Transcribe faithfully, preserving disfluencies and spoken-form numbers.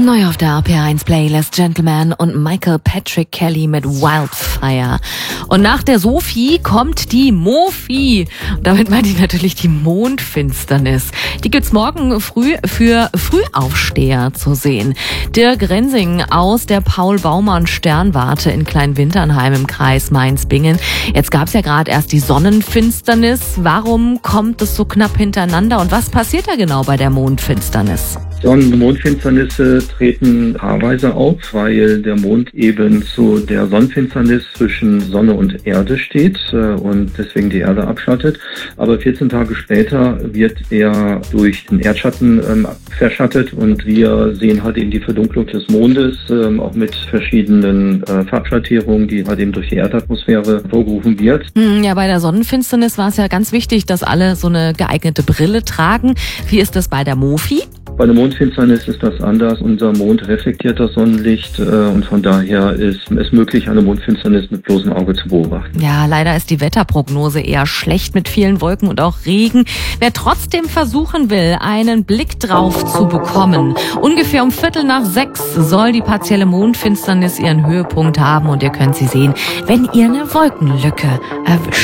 Neu auf der R P R eins Playlist Gentleman und Michael Patrick Kelly mit Wildfire. Und nach der Sophie kommt die Mofi. Damit meine ich natürlich die Mondfinsternis. Die gibt's morgen früh für Frühaufsteher zu sehen. Dirk Rensing aus der Paul-Baumann-Sternwarte in Kleinwinternheim im Kreis Mainz-Bingen. Jetzt gab's ja gerade erst die Sonnenfinsternis. Warum kommt es so knapp hintereinander und was passiert da genau bei der Mondfinsternis? Sonnen- und Mondfinsternisse treten paarweise auf, weil der Mond eben zu der Sonnenfinsternis zwischen Sonne und Erde steht äh, und deswegen die Erde abschattet. Aber vierzehn Tage später wird er durch den Erdschatten ähm, verschattet und wir sehen halt eben die Verdunklung des Mondes, ähm, auch mit verschiedenen äh, Farbschattierungen, die halt eben durch die Erdatmosphäre vorgerufen wird. Hm, ja, bei der Sonnenfinsternis war es ja ganz wichtig, dass alle so eine geeignete Brille tragen. Wie ist das bei der Mofi? Bei der Mondfinsternis ist das anders. Unser Mond reflektiert das Sonnenlicht äh, und von daher ist es möglich, eine Mondfinsternis mit bloßem Auge zu beobachten. Ja, leider ist die Wetterprognose eher schlecht mit vielen Wolken und auch Regen. Wer trotzdem versuchen will, einen Blick drauf zu bekommen, ungefähr um Viertel nach sechs soll die partielle Mondfinsternis ihren Höhepunkt haben und ihr könnt sie sehen, wenn ihr eine Wolkenlücke erwischt.